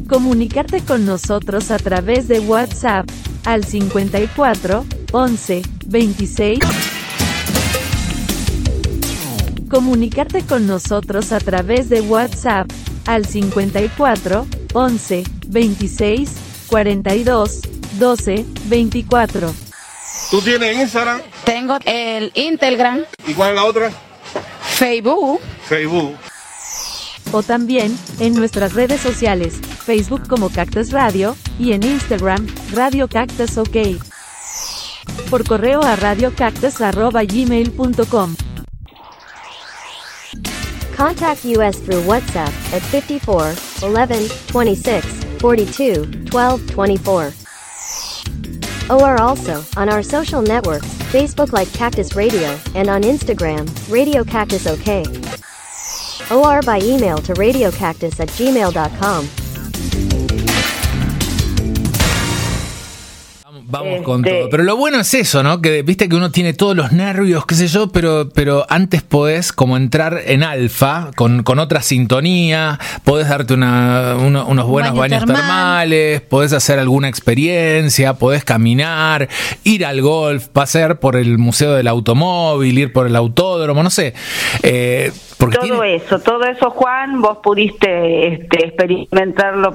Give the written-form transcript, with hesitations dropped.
Comunicarte con nosotros a través de WhatsApp al 54 11 26. Comunicarte con nosotros a través de WhatsApp al 54 11 26 42 12 24. ¿Tú tienes Instagram? Tengo el Instagram. ¿Y cuál es la otra? Facebook. O también en nuestras redes sociales, Facebook como Cactus Radio y en Instagram, Radio Cactus OK. Por correo a radiocactus@gmail.com. Contact us through WhatsApp at 54 11 26 42 12 24. Or also on our social networks, Facebook like Cactus Radio and on Instagram, Radio Cactus OK. Or by email to radiocactus@gmail.com. Vamos con todo. Pero lo bueno es eso, ¿no? Que viste que uno tiene todos los nervios, qué sé yo, pero antes podés como entrar en alfa con otra sintonía, podés darte unos buenos baños termales, podés hacer alguna experiencia, podés caminar, ir al golf, pasear por el Museo del Automóvil, ir por el autódromo, no sé. Todo eso, Juan, vos pudiste experimentarlo